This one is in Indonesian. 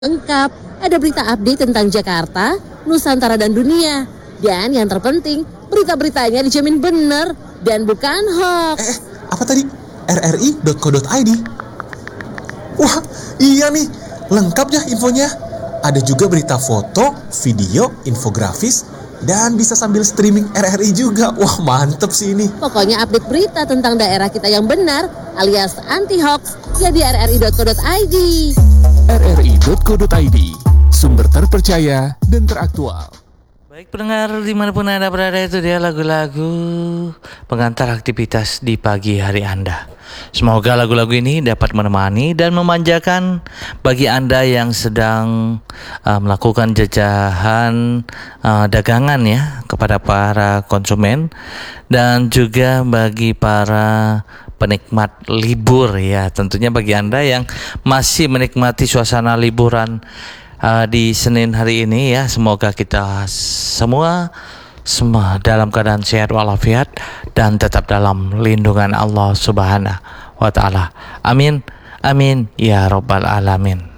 Lengkap, ada berita update tentang Jakarta, Nusantara dan dunia. Dan yang terpenting, berita-beritanya dijamin benar dan bukan hoax. Apa tadi? rri.co.id. Wah, iya nih, lengkap ya infonya. Ada juga berita foto, video, infografis, dan bisa sambil streaming RRI juga. Wah, mantep sih ini. Pokoknya update berita tentang daerah kita yang benar alias anti-hoax ya di rri.co.id. rri.co.id, sumber terpercaya dan teraktual. Baik pendengar dimanapun Anda berada, itu dia lagu-lagu pengantar aktivitas di pagi hari Anda. Semoga lagu-lagu ini dapat menemani dan memanjakan bagi Anda yang sedang melakukan jajahan dagangan ya kepada para konsumen, dan juga bagi para penikmat libur ya, tentunya bagi Anda yang masih menikmati suasana liburan di Senin hari ini ya. Semoga kita semua dalam keadaan sehat walafiat dan tetap dalam lindungan Allah Subhanahu wa taala. Amin. Amin ya rabbal alamin.